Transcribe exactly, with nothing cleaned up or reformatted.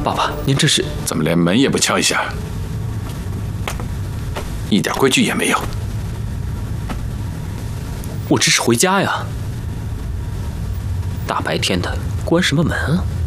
爸爸，您这是怎么连门也不敲一下？一点规矩也没有。 我这是回家呀，大白天的关什么门啊？